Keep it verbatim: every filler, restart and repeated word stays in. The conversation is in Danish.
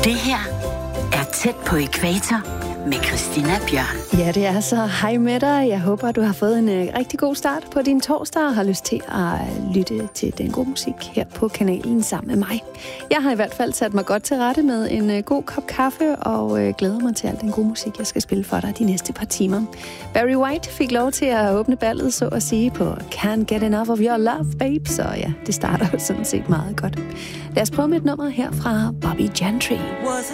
Det her er Tæt på ækvator med Christina Bjørn. Ja, det er så. Hej med dig. Jeg håber, du har fået en uh, rigtig god start på din torsdag og har lyst til at lytte til den gode musik her på kanalen sammen med mig. Jeg har i hvert fald sat mig godt til rette med en uh, god kop kaffe og uh, glæder mig til al den gode musik, jeg skal spille for dig de næste par timer. Barry White fik lov til at åbne ballet, så at sige, på Can't Get Enough of Your Love, Babe. Så ja, det starter jo sådan set meget godt. Lad os prøve med et nummer her fra Bobby Gentry.